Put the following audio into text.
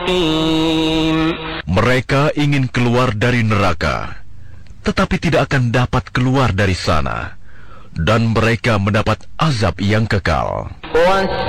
Mereka ingin keluar dari neraka, tetapi tidak akan dapat keluar dari sana, dan mereka mendapat azab yang kekal.